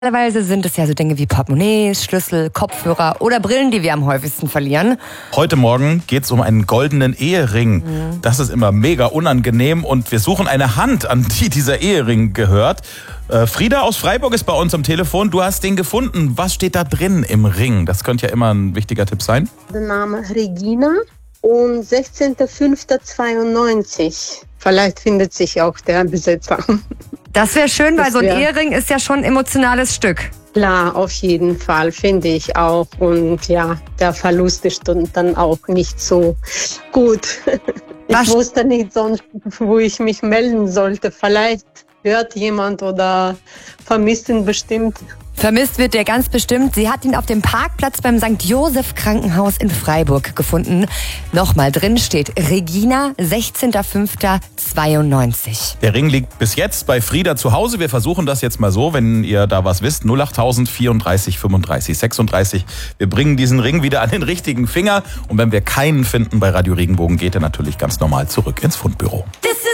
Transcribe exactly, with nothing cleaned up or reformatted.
Normalerweise sind es ja so Dinge wie Portemonnaies, Schlüssel, Kopfhörer oder Brillen, die wir am häufigsten verlieren. Heute Morgen geht es um einen goldenen Ehering. Mhm. Das ist immer mega unangenehm und wir suchen eine Hand, an die dieser Ehering gehört. Äh, Frieda aus Freiburg ist bei uns am Telefon. Du hast den gefunden. Was steht da drin im Ring? Das könnte ja immer ein wichtiger Tipp sein. Der Name Regina und sechzehnter fünfter zweiundneunzig. Vielleicht findet sich auch der Besitzer. Das wäre schön, weil Das so ein wär- Ehering ist ja schon ein emotionales Stück. Klar, auf jeden Fall, finde ich auch. Und ja, der Verlust ist dann auch nicht so gut. Ich Was- wusste nicht sonst, wo ich mich melden sollte. Vielleicht hört jemand oder vermisst ihn bestimmt. Vermisst wird der ganz bestimmt. Sie hat ihn auf dem Parkplatz beim Sankt Joseph Krankenhaus in Freiburg gefunden. Nochmal drin steht Regina, sechzehnter fünfter zweiundneunzig. Der Ring liegt bis jetzt bei Frieda zu Hause. Wir versuchen das jetzt mal so, wenn ihr da was wisst. null acht tausend vierunddreißig fünfunddreißig sechsunddreißig. Wir bringen diesen Ring wieder an den richtigen Finger. Und wenn wir keinen finden bei Radio Regenbogen, geht er natürlich ganz normal zurück ins Fundbüro.